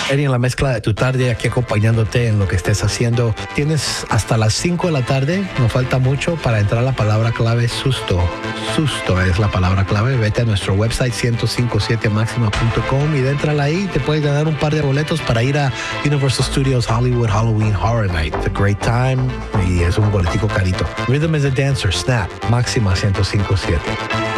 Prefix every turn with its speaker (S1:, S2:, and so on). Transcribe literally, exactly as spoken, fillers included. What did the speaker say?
S1: Eddie en la mezcla de tu tarde, aquí acompañándote en lo que estés haciendo. Tienes hasta las cinco de la tarde, no falta mucho para entrar a la palabra clave susto. Susto es la palabra clave. Vete a nuestro website ciento cincuenta y siete máxima punto com y déntrala ahí. Te puedes ganar un par de boletos para ir a Universal Studios Hollywood Halloween Horror Night. It's a great time y es un boletico carito. Rhythm is a Dancer, Snap, máxima ciento cincuenta y siete.